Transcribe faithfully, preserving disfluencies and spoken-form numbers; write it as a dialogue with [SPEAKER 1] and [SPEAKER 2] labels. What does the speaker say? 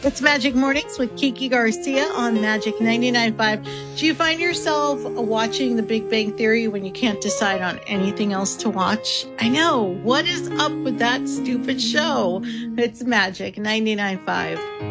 [SPEAKER 1] It's Magic Mornings with Kiki Garcia on Magic ninety-nine point five. Do you find yourself watching The Big Bang Theory when you can't decide on anything else to watch? I know. What is up with that stupid show? It's Magic ninety-nine point five.